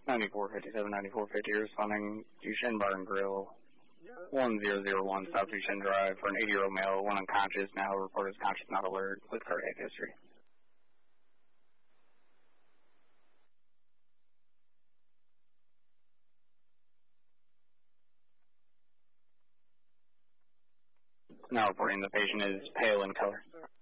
9457, 9450, responding Duchenne Bar and Grill, 1001 South Duchenne Drive for an 80-year-old male, one unconscious, now reported as conscious, not alert, with cardiac history. Now reporting the patient is pale in color.